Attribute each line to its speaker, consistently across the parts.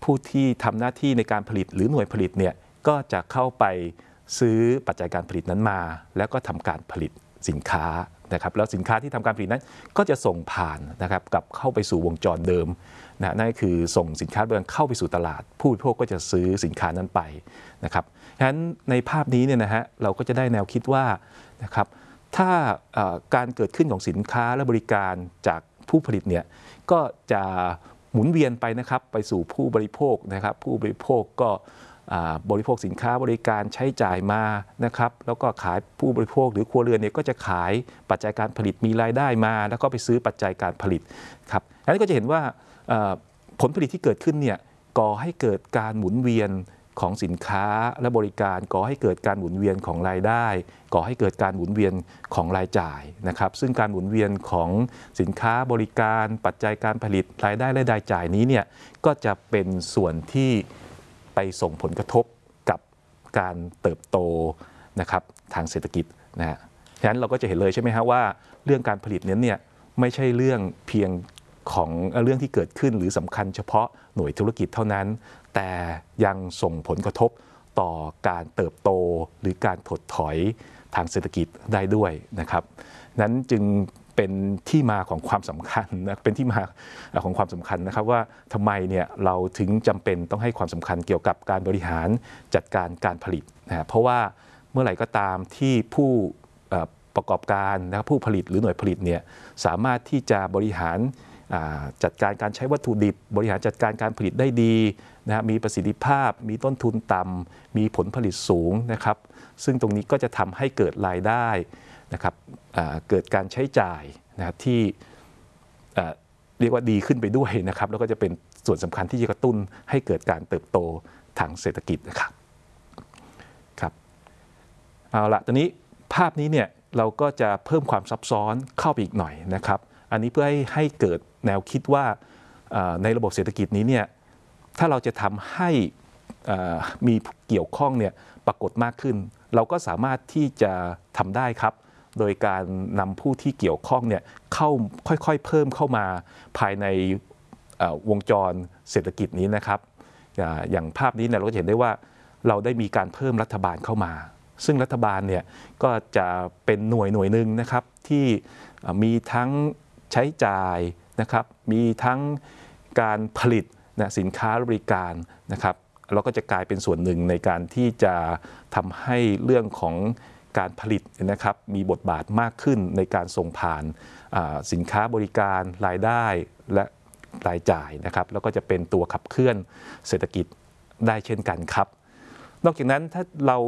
Speaker 1: ผู้ที่ทำหน้าที่ในการผลิตหรือหน่วยผลิตเนี่ยก็จะเข้าไปซื้อปัจจัยการผลิตนั้นมาแล้วก็ทำการผลิตสินค้านะครับแล้วสินค้าที่ทำการผลิตนั้นก็จะส่งผ่านนะครับกลับเข้าไปสู่วงจรเดิมนะนั่นก็คือส่งสินค้าบริการเข้าไปสู่ตลาดผู้บริโภคก็จะซื้อสินค้านั้นไปนะครับฉะนั้นในภาพนี้เนี่ยนะฮะเราก็จะได้แนวคิดว่านะครับถ้าการเกิดขึ้นของสินค้าและบริการจากผู้ผลิตเนี่ยก็จะหมุนเวียนไปนะครับไปสู่ผู้บริโภคนะครับผู้บริโภคก็บริโภคสินค้าบริการใช้จ่ายมานะครับแล้วก็ขายผู้บริโภคหรือครัวเรือนเนี่ยก็จะขายปัจจัยการผลิตมีรายได้มาแล้วก็ไปซื้อปัจจัยการผลิตครับอันนี้ก็จะเห็นว่าผลผลิตที่เกิดขึ้นเนี่ยก่อให้เกิดการหมุนเวียนของสินค้าและบริการก่อให้เกิดการหมุนเวียนของรายได้ก่อให้เกิดการหมุนเวียนของรายจ่ายนะครับซึ่งการหมุนเวียนของสินค้าบริการปัจจัยการผลิตรายได้และรายจ่ายนี้เนี่ยก็จะเป็นส่วนที่ไปส่งผลกระทบกับการเติบโตนะครับทางเศรษฐกิจนะฮะฉะนั้นเราก็จะเห็นเลยใช่ไหมฮะว่าเรื่องการผลิตนั้นเนี่ยไม่ใช่เรื่องเพียงของเรื่องที่เกิดขึ้นหรือสำคัญเฉพาะหน่วยธุรกิจเท่านั้นแต่ยังส่งผลกระทบต่อการเติบโตหรือการถดถอยทางเศรษฐกิจได้ด้วยนะครับนั้นจึงเป็นที่มาของความสำคัญนะเป็นที่มาของความสำคัญนะครับว่าทำไมเนี่ยเราถึงจำเป็นต้องให้ความสำคัญเกี่ยวกับการบริหารจัดการการผลิตนะเพราะว่าเมื่อไหร่ก็ตามที่ผู้ประกอบการนะครับผู้ผลิตหรือหน่วยผลิตเนี่ยสามารถที่จะบริหารจัดการการใช้วัตถุดิบบริหารจัดการการผลิตได้ดีนะมีประสิทธิภาพมีต้นทุนต่ำมีผลผลิตสูงนะครับซึ่งตรงนี้ก็จะทำให้เกิดรายได้นะครับเกิดการใช้จ่ายนะครับที่เรียกว่าดีขึ้นไปด้วยนะครับแล้วก็จะเป็นส่วนสำคัญที่จะกระตุ้นให้เกิดการเติบโตทางเศรษฐกิจนะครับครับเอาละตอนนี้ภาพนี้เนี่ยเราก็จะเพิ่มความซับซ้อนเข้าไปอีกหน่อยนะครับอันนี้เพื่อให้เกิดแนวคิดว่าในระบบเศรษฐกิจนี้เนี่ยถ้าเราจะทำให้มีเกี่ยวข้องเนี่ยปรากฏมากขึ้นเราก็สามารถที่จะทำได้ครับโดยการนำผู้ที่เกี่ยวข้องเนี่ยเข้าค่อยๆเพิ่มเข้ามาภายในวงจรเศรษฐกิจนี้นะครับอย่างภาพนี้เนี่ยเราก็เห็นได้ว่าเราได้มีการเพิ่มรัฐบาลเข้ามาซึ่งรัฐบาลเนี่ยก็จะเป็นหน่วยหนึ่งนะครับที่มีทั้งใช้จ่ายนะครับมีทั้งการผลิตนะสินค้าบริการนะครับเราก็จะกลายเป็นส่วนหนึ่งในการที่จะทำให้เรื่องของการผลิตนะครับมีบทบาทมากขึ้นในการส่งผ่านสินค้าบริการรายได้และรายจ่ายนะครับแล้วก็จะเป็นตัวขับเคลื่อนเศรษฐกิจได้เช่นกันครับนอกจากนั้นถ้าเรา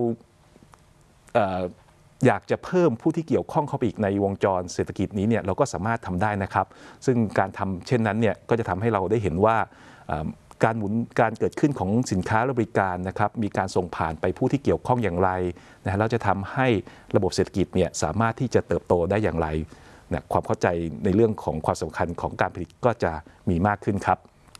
Speaker 1: อยากจะเพิ่มผู้ที่เกี่ยวข้องเข้าไปอีกในวงจรเศรษฐกิจนี้เนี่ยเราก็สามารถทำได้นะครับซึ่งการทำเช่นนั้นเนี่ยก็จะทำให้เราได้เห็นว่าการเกิดขึ้นของสินค้าและบริการนะครับมีการส่งผ่านไปผู้ที่เกี่ยวข้องอย่างไรนะแล้วจะทำให้ระบบเศรษฐกิจเนี่ยสามารถที่จะเติบโตได้อย่างไรนะความเข้าใจในเรื่องของความสำคัญของการผลิตก็จะมีมากขึ้นครับ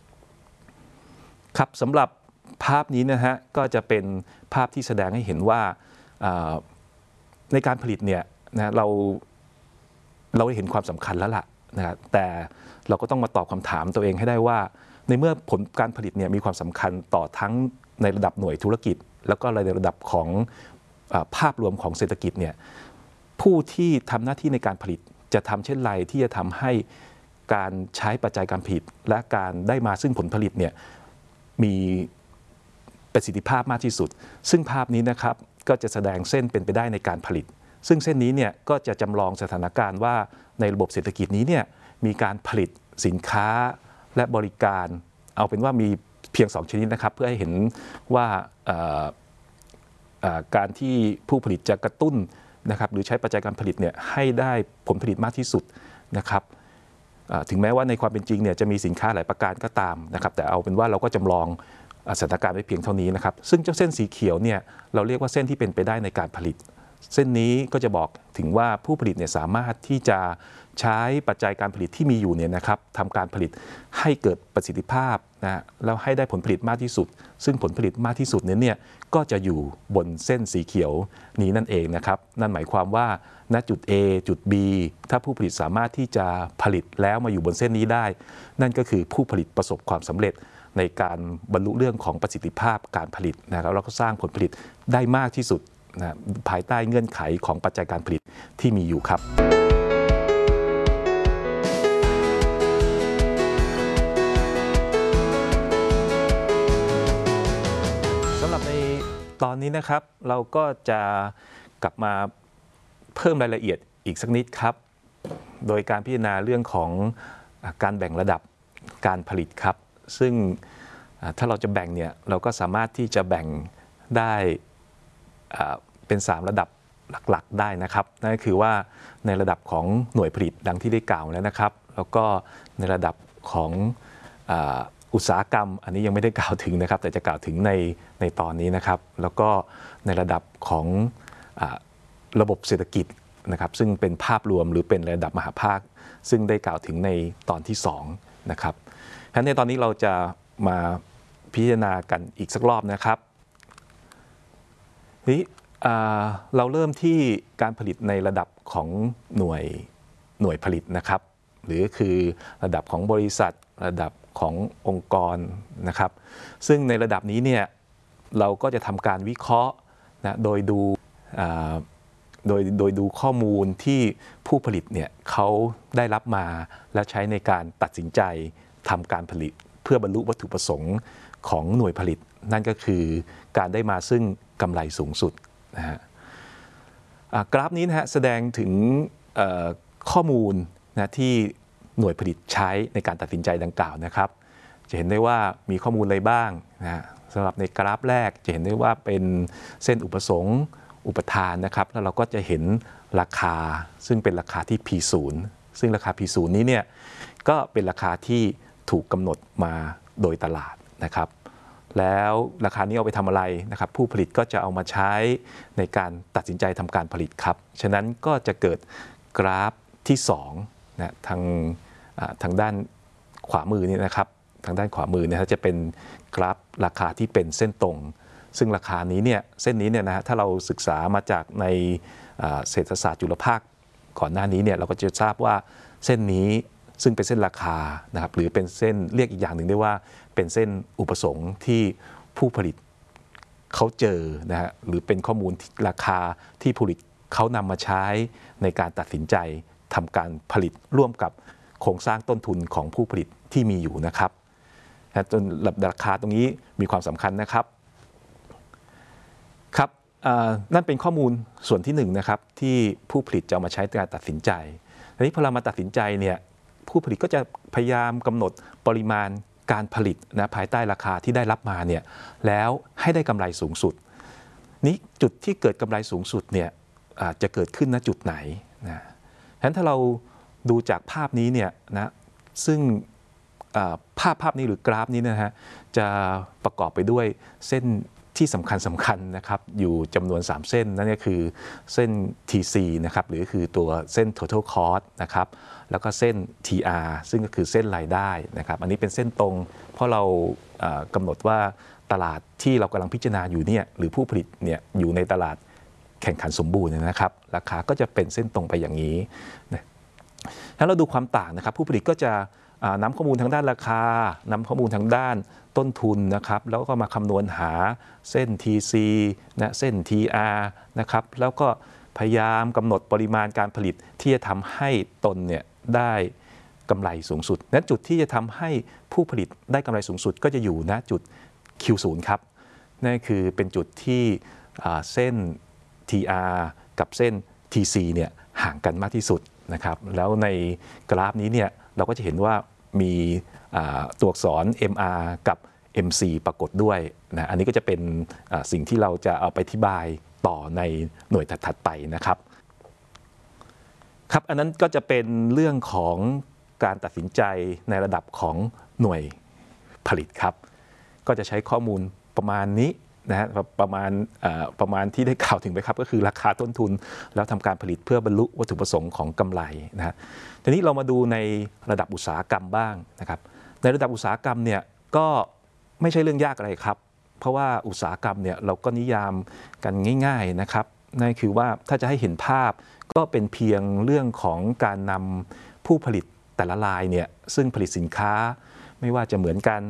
Speaker 1: ครับสำหรับภาพนี้นะฮะก็จะเป็นภาพที่แสดงให้เห็นว่าในการผลิตเนี่ยนะเราได้เห็นความสำคัญแล้วล่ะนะแต่เราก็ต้องมาตอบคำถามตัวเองให้ได้ว่าในเมื่อผลการผลิตเนี่ยมีความสำคัญต่อทั้งในระดับหน่วยธุรกิจแล้วก็ในระดับของภาพรวมของเศรษฐกิจเนี่ยผู้ที่ทำหน้าที่ในการผลิตจะทำเช่นไรที่จะทำให้การใช้ปัจจัยการผลิตและการได้มาซึ่งผลผลิตเนี่ยมีประสิทธิภาพมากที่สุดซึ่งภาพนี้นะครับก็จะแสดงเส้นเป็นไปได้ในการผลิตซึ่งเส้นนี้เนี่ยก็จะจำลองสถานการณ์ว่าในระบบเศรษฐกิจนี้เนี่ยมีการผลิตสินค้าและบริการเอาเป็นว่ามีเพียง2ชนิดนะครับเพื่อให้เห็นว่าการที่ผู้ผลิตจะกระตุ้นนะครับหรือใช้ปัจจัยการผลิตเนี่ยให้ได้ผลผลิตมากที่สุดนะครับถึงแม้ว่าในความเป็นจริงเนี่ยจะมีสินค้าหลายประการก็ตามนะครับแต่เอาเป็นว่าเราก็จำลองสถานการณ์ไว้เพียงเท่านี้นะครับซึ่งเจ้าเส้นสีเขียวเนี่ยเราเรียกว่าเส้นที่เป็นไปได้ในการผลิตเส้นนี้ก็จะบอกถึงว่าผู้ผลิตเนี่ยสามารถที่จะใช้ปัจจัยการผลิตที่มีอยู่เนี่ยนะครับทำการผลิตให้เกิดประสิทธิภาพนะแล้วให้ได้ผลผลิตมากที่สุดซึ่งผลผลิตมากที่สุดเนี่ยก็จะอยู่บนเส้นสีเขียวนี้นั่นเองนะครับนั่นหมายความว่าณจุด A จุด B ถ้าผู้ผลิตสามารถที่จะผลิตแล้วมาอยู่บนเส้นนี้ได้นั่นก็คือผู้ผลิตประสบความสำเร็จในการบรรลุเรื่องของประสิทธิภาพการผลิตนะครับแล้วก็สร้างผลผลิตได้มากที่สุดนะภายใต้เงื่อนไขของปัจจัยการผลิตที่มีอยู่ครับสำหรับในตอนนี้นะครับเราก็จะกลับมาเพิ่มรายละเอียดอีกสักนิดครับโดยการพิจารณาเรื่องของการแบ่งระดับการผลิตครับซึ่งถ้าเราจะแบ่งเนี่ยเราก็สามารถที่จะแบ่งได้เป็น3ระดับหลักๆได้นะครับนั่นก็คือว่าในระดับของหน่วยผลิตดังที่ได้กล่าวแล้วนะครับแล้วก็ในระดับของอุตสาหกรรมอันนี้ยังไม่ได้กล่าวถึงนะครับแต่จะกล่าวถึงในตอนนี้นะครับแล้วก็ในระดับของระบบเศรษฐกิจนะครับซึ่งเป็นภาพรวมหรือเป็นระดับมหาภาคซึ่งได้กล่าวถึงในตอนที่2นะครับฉะนั้นในตอนนี้เราจะมาพิจารณากันอีกสักรอบนะครับนี้เราเริ่มที่การผลิตในระดับของหน่วยผลิตนะครับหรือคือระดับของบริษัทระดับขององค์กรนะครับซึ่งในระดับนี้เนี่ยเราก็จะทำการวิเคราะห์นะโดยดูข้อมูลที่ผู้ผลิตเนี่ยเขาได้รับมาและใช้ในการตัดสินใจทำการผลิตเพื่อบรรลุวัตถุประสงค์ของหน่วยผลิตนั่นก็คือการได้มาซึ่งกำไรสูงสุดนะฮะกราฟนี้นะฮะแสดงถึงข้อมูลนะที่หน่วยผลิตใช้ในการตัดสินใจดังกล่าวนะครับจะเห็นได้ว่ามีข้อมูลอะไรบ้างนะสำหรับในกราฟแรกจะเห็นได้ว่าเป็นเส้นอุปสงค์อุปทานนะครับแล้วเราก็จะเห็นราคาซึ่งเป็นราคาที่ P0 ซึ่งราคา P0 นี้เนี่ยก็เป็นราคาที่ถูกกำหนดมาโดยตลาดนะครับแล้วราคานี้เอาไปทำอะไรนะครับผู้ผลิตก็จะเอามาใช้ในการตัดสินใจทำการผลิตครับฉะนั้นก็จะเกิดกราฟที่2นะทางด้านขวามือนี่นะครับทางด้านขวามือเนี่ยจะเป็นกราฟราคาที่เป็นเส้นตรงซึ่งราคานี้เนี่ยเส้นนี้เนี่ยนะถ้าเราศึกษามาจากในเศรษฐศาสตร์จุลภาคก่อนหน้านี้เนี่ยเราก็จะทราบว่าเส้นนี้ซึ่งเป็นเส้นราคานะครับหรือเป็นเส้นเรียกอีกอย่างหนึ่งได้ว่าเป็นเส้นอุปสงค์ที่ผู้ผลิตเขาเจอนะฮะหรือเป็นข้อมูลราคาที่ผู้ผลิตเขานำมาใช้ในการตัดสินใจทำการผลิตร่วมกับโครงสร้างต้นทุนของผู้ผลิตที่มีอยู่นะครับจนราคาตรงนี้มีความสำคัญนะครับครับนั่นเป็นข้อมูลส่วนที่1นะครับที่ผู้ผลิตจะเอามาใช้ในการตัดสินใจทีนี้พอเรามาตัดสินใจเนี่ยผู้ผลิตก็จะพยายามกำหนดปริมาณการผลิตนะภายใต้ราคาที่ได้รับมาเนี่ยแล้วให้ได้กำไรสูงสุดนี้จุดที่เกิดกำไรสูงสุดเนี่ยจะเกิดขึ้นณจุดไหนนะฉะนั้นถ้าเราดูจากภาพนี้เนี่ยนะซึ่งภาพนี้หรือกราฟนี้นะฮะจะประกอบไปด้วยเส้นที่สำคัญนะครับอยู่จำนวน3เส้นนั่นก็คือเส้น TC นะครับหรือคือตัวเส้น total cost นะครับแล้วก็เส้น TR ซึ่งก็คือเส้นรายได้นะครับอันนี้เป็นเส้นตรงเพราะเรากำหนดว่าตลาดที่เรากำลังพิจารณาอยู่เนี่ยหรือผู้ผลิตเนี่ยอยู่ในตลาดแข่งขันสมบูรณ์นะครับราคาก็จะเป็นเส้นตรงไปอย่างนี้นะถ้าเราดูความต่างนะครับผู้ผลิตก็จะนำข้อมูลทางด้านราคานำข้อมูลทางด้านต้นทุนนะครับแล้วก็มาคำนวณหาเส้น TC นะเส้น TR นะครับแล้วก็พยายามกำหนดปริมาณการผลิตที่จะทำให้ตนเนี่ยได้กำไรสูงสุดและจุดที่จะทำให้ผู้ผลิตได้กำไรสูงสุดก็จะอยู่ณจุด Q0 ครับนั่นคือเป็นจุดที่เส้น TR กับเส้น TC เนี่ยห่างกันมากที่สุดนะครับแล้วในกราฟนี้เนี่ยเราก็จะเห็นว่ามีตัวอักษร MR กับ MC ปรากฏด้วยนะอันนี้ก็จะเป็นสิ่งที่เราจะเอาไปอธิบายต่อในหน่วยถัดๆไปนะครับครับอันนั้นก็จะเป็นเรื่องของการตัดสินใจในระดับของหน่วยผลิตครับก็จะใช้ข้อมูลประมาณนี้นะฮะประมาณที่ได้กล่าวถึงไปครับก็คือราคาต้นทุนแล้วทำการผลิตเพื่อบรรลุวัตถุประสงค์ของกำไรนะฮะทีนี้เรามาดูในระดับอุตสาหกรรมบ้างนะครับในระดับอุตสาหกรรมเนี่ยก็ไม่ใช่เรื่องยากอะไรครับเพราะว่าอุตสาหกรรมเนี่ยเราก็นิยามกันง่ายๆนะครับนั่นคือว่าถ้าจะให้เห็นภาพก็เป็นเพียงเรื่องของการนำผู้ผลิตแต่ละรายเนี่ยซึ่งผลิตสินค้าไม่ว่าจะเหมือนกัน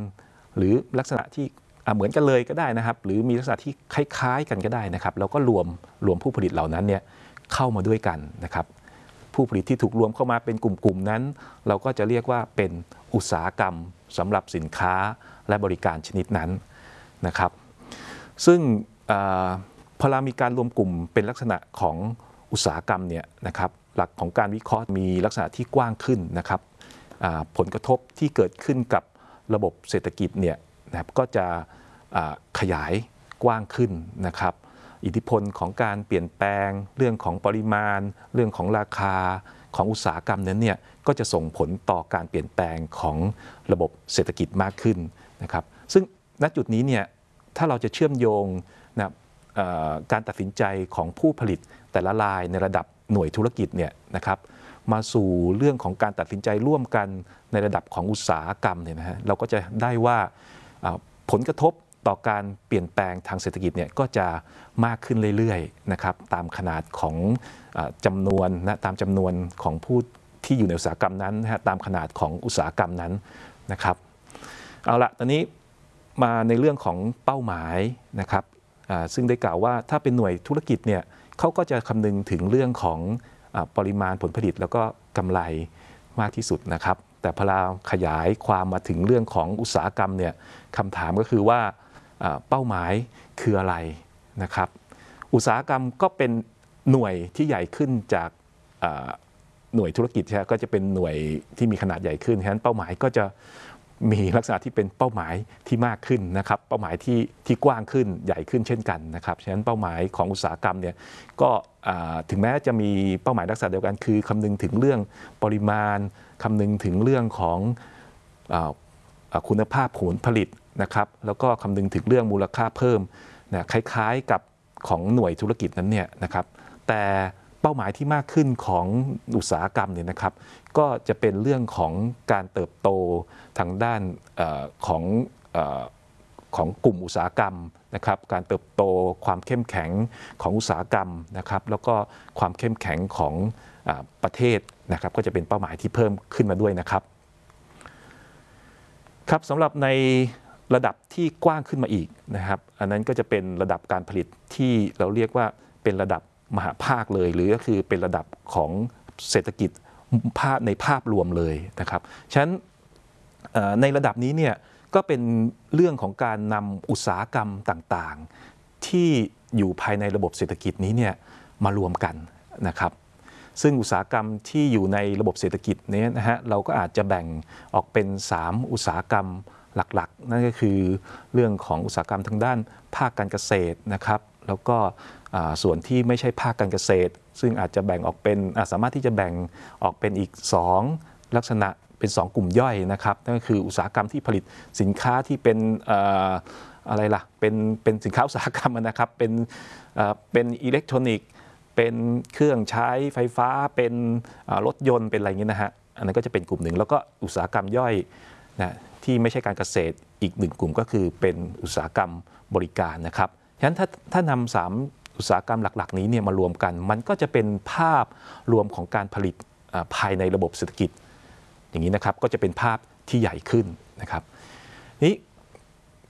Speaker 1: หรือลักษณะที่เหมือนกันเลยก็ได้นะครับหรือมีลักษณะที่คล้ายๆกันก็ได้นะครับแล้วก็รวมผู้ผลิตเหล่านั้นเนี่ยเข้ามาด้วยกันนะครับผู้ผลิตที่ถูกรวมเข้ามาเป็นกลุ่มๆนั้นเราก็จะเรียกว่าเป็นอุตสาหกรรมสำหรับสินค้าและบริการชนิดนั้นนะครับซึ่งพอเรามีการรวมกลุ่มเป็นลักษณะของอุตสาหกรรมเนี่ยนะครับหลักของการวิเคราะห์มีลักษณะที่กว้างขึ้นนะครับผลกระทบที่เกิดขึ้นกับระบบเศรษฐกิจเนี่ยนะครับก็จะขยายกว้างขึ้นนะครับอิทธิพลของการเปลี่ยนแปลงเรื่องของปริมาณเรื่องของราคาของอุตสาหกรรมนั้นเนี่ยก็จะส่งผลต่อการเปลี่ยนแปลงของระบบเศรษฐกิจมากขึ้นนะครับซึ่งณจุดนี้เนี่ยถ้าเราจะเชื่อมโยงนะการตัดสินใจของผู้ผลิตแต่ละรายในระดับหน่วยธุรกิจเนี่ยนะครับมาสู่เรื่องของการตัดสินใจร่วมกันในระดับของอุตสาหกรรมเนี่ยนะฮะเราก็จะได้ว่าผลกระทบต่อการเปลี่ยนแปลงทางเศรษฐกิจเนี่ยก็จะมากขึ้นเรื่อยๆนะครับตามขนาดของจำนวนนะตามจำนวนของผู้ที่อยู่ในอุตสาหกรรมนั้นนะฮะตามขนาดของอุตสาหกรรมนั้นนะครับเอาละตอนนี้มาในเรื่องของเป้าหมายนะครับซึ่งได้กล่าวว่าถ้าเป็นหน่วยธุรกิจเนี่ยเขาก็จะคำนึงถึงเรื่องของปริมาณผลผลิตแล้วก็กำไรมากที่สุดนะครับแต่พอเราขยายความมาถึงเรื่องของอุตสาหกรรมเนี่ยคำถามก็คือว่าเป้าหมายคืออะไรนะครับอุตสาหกรรมก็เป็นหน่วยที่ใหญ่ขึ้นจากหน่วยธุรกิจก็จะเป็นหน่วยที่มีขนาดใหญ่ขึ้นฉะนั้นเป้าหมายก็จะมีลักษณะที่เป็นเป้าหมายที่มากขึ้นนะครับเป้าหมายที่กว้างขึ้นใหญ่ขึ้นเช่นกันนะครับฉะนั้นเป้าหมายของอุตสาหกรรมเนี่ยก็ถึงแม้จะมีเป้าหมายลักษณะเดียวกันคือคำนึงถึงเรื่องปริมาณคำนึงถึงเรื่องของคุณภาพผลผลิตนะครับแล้วก็คำนึงถึงเรื่องมูลค่าเพิ่มนะคล้ายๆกับของหน่วยธุรกิจนั้นเนี่ยนะครับแต่เป้าหมายที่มากขึ้นของอุตสาหกรรมเนี่ยนะครับก็จะเป็นเรื่องของการเติบโตทางด้านของกลุ่มอุตสาหกรรมนะครับการเติบโตความเข้มแข็งของอุตสาหกรรมนะครับแล้วก็ความเข้มแข็งของประเทศนะครับก็จะเป็นเป้าหมายที่เพิ่มขึ้นมาด้วยนะครับครับสำหรับในระดับที่กว้างขึ้นมาอีกนะครับอันนั้นก็จะเป็นระดับการผลิตที่เราเรียกว่าเป็นระดับมหาภาคเลยหรือก็คือเป็นระดับของเศรษฐกิจในภาพรวมเลยนะครับฉะนั้นในระดับนี้เนี่ยก็เป็นเรื่องของการนำอุตสาหกรรมต่างๆที่อยู่ภายในระบบเศรษฐกิจนี้เนี่ยมารวมกันนะครับซึ่งอุตสาหกรรมที่อยู่ในระบบเศรษฐกิจนี้นะฮะเราก็อาจจะแบ่งออกเป็น3อุตสาหกรรมหลักๆนั่นก็คือเรื่องของอุตสาหกรรมทางด้านภาคการเกษตรนะครับแล้วก็ส่วนที่ไม่ใช่ภาคการเกษตรซึ่งอาจจะแบ่งออกเป็นสามารถที่จะแบ่งออกเป็นอีก2ลักษณะเป็น2กลุ่มย่อยนะครับนั่นก็คืออุตสาหกรรมที่ผลิตสินค้าที่เป็นอะไรล่ะเป็นสินค้าอุตสาหกรรมนะครับเป็นอิเล็กทรอนิกส์เป็นเครื่องใช้ไฟฟ้าเป็นรถยนต์เป็นอะไรอย่างนี้นะฮะอันนั้นก็จะเป็นกลุ่มหนึ่งแล้วก็อุตสาหกรรมย่อยนะที่ไม่ใช่การเกษตรอีก1กลุ่มก็คือเป็นอุตสาหกรรมบริการนะครับฉะนั้นถ้านำ3อุตสาหกรรมหลักๆนี้เนี่ยมารวมกันมันก็จะเป็นภาพรวมของการผลิตภายในระบบเศรษฐกิจอย่างนี้นะครับก็จะเป็นภาพที่ใหญ่ขึ้นนะครับนี้